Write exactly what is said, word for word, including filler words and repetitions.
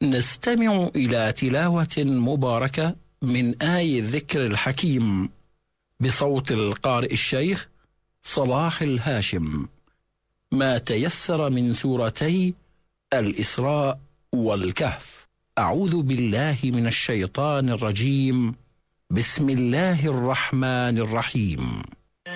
نستمع إلى تلاوة مباركة من آي الذكر الحكيم بصوت القارئ الشيخ صلاح الهاشم، ما تيسر من سورتي الإسراء والكهف. أعوذ بالله من الشيطان الرجيم. بسم الله الرحمن الرحيم.